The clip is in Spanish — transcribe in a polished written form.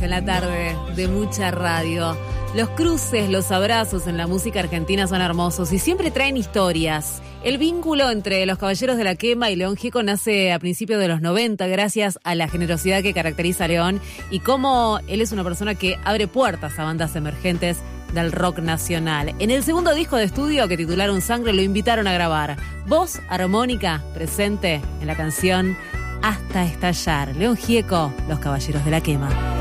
En la tarde de mucha radio. Los cruces, los abrazos en la música argentina son hermosos y siempre traen historias. El vínculo entre los Caballeros de la Quema y León Gieco nace a principios de los 90 gracias a la generosidad que caracteriza a León y cómo él es una persona que abre puertas a bandas emergentes del rock nacional. En el segundo disco de estudio que titularon Sangre lo invitaron a grabar. Voz armónica presente en la canción Hasta Estallar. León Gieco, Los Caballeros de la Quema.